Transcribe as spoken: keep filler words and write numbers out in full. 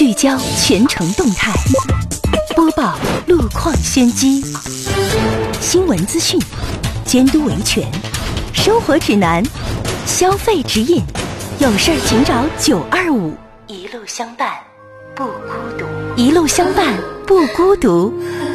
聚焦全城动态，播报路况先机，新闻资讯，监督维权，生活指南，消费指引，有事请找九二五，一路相伴不孤独，一路相伴不孤独。